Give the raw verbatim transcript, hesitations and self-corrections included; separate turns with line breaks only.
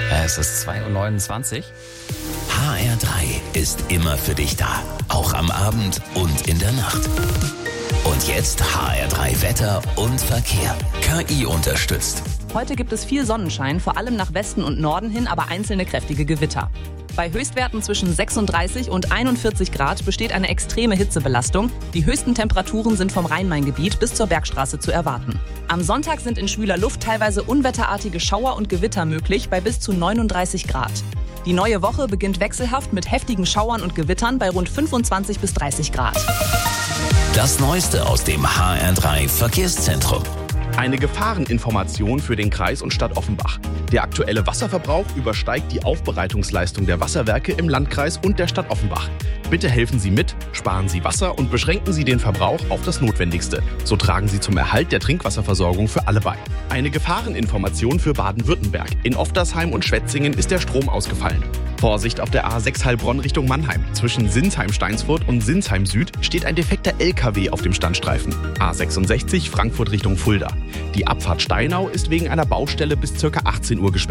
Es ist zwei Uhr neunundzwanzig.
H R drei ist immer für dich da, auch am Abend und in der Nacht. Und jetzt H R drei Wetter und Verkehr. K I unterstützt.
Heute gibt es viel Sonnenschein, vor allem nach Westen und Norden hin, aber einzelne kräftige Gewitter. Bei Höchstwerten zwischen sechsunddreißig und einundvierzig Grad besteht eine extreme Hitzebelastung. Die höchsten Temperaturen sind vom Rhein-Main-Gebiet bis zur Bergstraße zu erwarten. Am Sonntag sind in schwüler Luft teilweise unwetterartige Schauer und Gewitter möglich bei bis zu neununddreißig Grad. Die neue Woche beginnt wechselhaft mit heftigen Schauern und Gewittern bei rund fünfundzwanzig bis dreißig Grad.
Das Neueste aus dem H R drei Verkehrszentrum.
Eine Gefahreninformation für den Kreis und Stadt Offenbach. Der aktuelle Wasserverbrauch übersteigt die Aufbereitungsleistung der Wasserwerke im Landkreis und der Stadt Offenbach. Bitte helfen Sie mit, sparen Sie Wasser und beschränken Sie den Verbrauch auf das Notwendigste. So tragen Sie zum Erhalt der Trinkwasserversorgung für alle bei. Eine Gefahreninformation für Baden-Württemberg. In Oftersheim und Schwetzingen ist der Strom ausgefallen. Vorsicht auf der A sechs Heilbronn Richtung Mannheim. Zwischen Sinsheim-Steinsfurt und Sinsheim Süd steht ein defekter L K W auf dem Standstreifen. A sechsundsechzig Frankfurt Richtung Fulda. Die Abfahrt Steinau ist wegen einer Baustelle bis ca. achtzehn Uhr gesperrt.